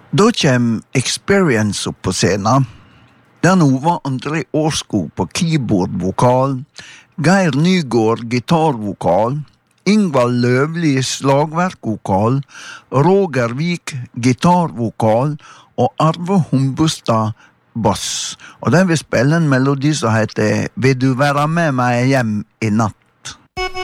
Da kjem Experience opp på scenen. Der nå var André Årskog på keyboardvokal, Geir Nygård gitarvokal, Ingvald Løvli slagverkvokal, Roger Vik gitarvokal og Arve Humbustad bass. Og de vil spille en melodi som heter «Vil du være med meg hjem i natt?»